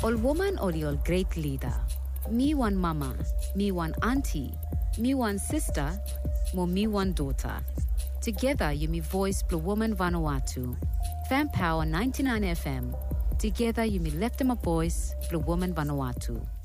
All woman or the all great leader. Me one mama, me one auntie, me one sister, mo me one daughter. Together you me voice Blue Woman Vanuatu. Fan Power 99 FM. Together you me left them a voice Blue Woman Vanuatu.